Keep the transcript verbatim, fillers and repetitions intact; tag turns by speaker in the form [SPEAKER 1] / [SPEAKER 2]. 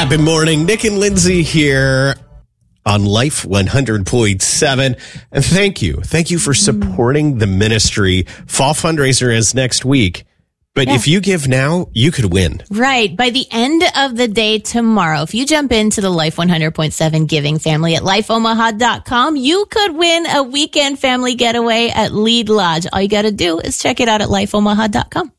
[SPEAKER 1] Happy morning. Nick and Lindsay here on Life one hundred point seven. And thank you. Thank you for supporting the ministry. Fall fundraiser is next week. But yeah. if you give now, you could win.
[SPEAKER 2] Right. By the end of the day tomorrow, if you jump into the Life one hundred point seven giving family at life omaha dot com, you could win a weekend family getaway at Lied Lodge. All you got to do is check it out at life omaha dot com.